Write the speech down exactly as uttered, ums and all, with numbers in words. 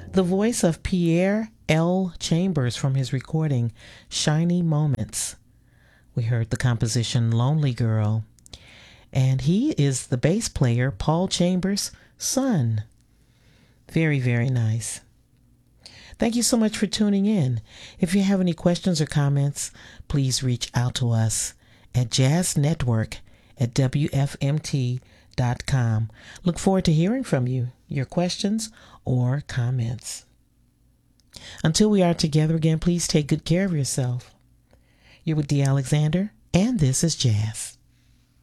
The voice of Pierre L. Chambers from his recording Shiny Moments. We heard the composition Lonely Girl. And he is the bass player Paul Chambers' son. Very, very nice. Thank you so much for tuning in. If you have any questions or comments, please reach out to us at jazz network at w f m t dot com. Look forward to hearing from you, your questions or comments. Until we are together again, please take good care of yourself. You're with Dee Alexander, and this is Jazz.